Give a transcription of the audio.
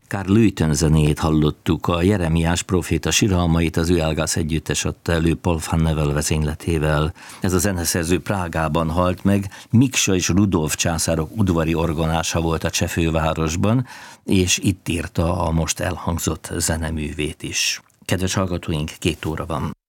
Carl Luyten zenét hallottuk, a Jeremiás próféta siralmait az Uelgas együttes adta elő Paul van Nevel vezényletével. Ez a zeneszerző Prágában halt meg, Miksa és Rudolf császárok udvari orgonása volt a cseh fővárosban, és itt írta a most elhangzott zeneművét is. Kedves hallgatóink, 2 óra van.